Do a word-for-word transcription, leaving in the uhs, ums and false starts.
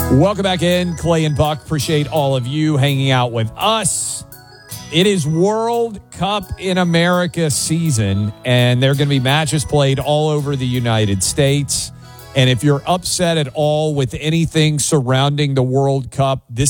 Welcome back in, Clay and Buck. Appreciate all of you hanging out with us. It is World Cup in America season, and there are going to be matches played all over the United States. And if you're upset at all with anything surrounding the World Cup, this